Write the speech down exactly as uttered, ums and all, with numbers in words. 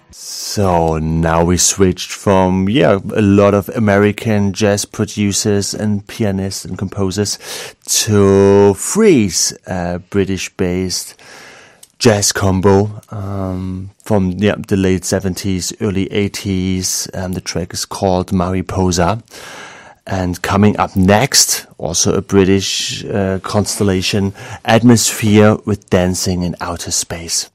So now we switched from, yeah, a lot of American jazz producers and pianists and composers to Freeze, a British-based jazz combo um, from yeah, the late seventies, early eighties. Um, the track is called Mariposa. And coming up next, also a British uh, constellation, Atmosphere with Dancing in Outer Space.